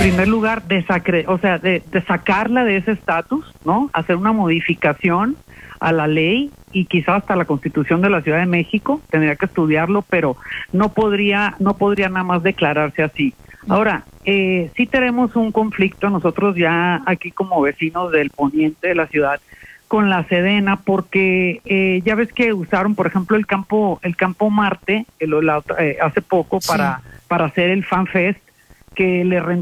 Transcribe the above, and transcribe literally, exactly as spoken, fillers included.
primer lugar, desacre o sea, de, de sacarla de ese estatus, ¿no? Hacer una modificación a la ley y quizás hasta la Constitución de la Ciudad de México, tendría que estudiarlo, pero no podría, no podría nada más declararse así. Ahora, eh, sí tenemos un conflicto nosotros ya aquí como vecinos del poniente de la ciudad con la Sedena, porque eh, ya ves que usaron, por ejemplo, el campo, el campo Marte, el, la, eh, hace poco para, sí. para hacer el Fan Fest, que le